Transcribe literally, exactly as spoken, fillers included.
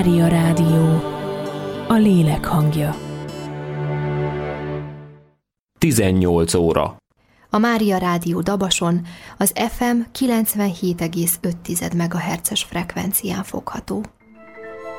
Mária Rádió, a lélek hangja. tizennyolc óra. A Mária Rádió Dabason az ef em kilencvenhét egész öt megahertzes frekvencián fogható.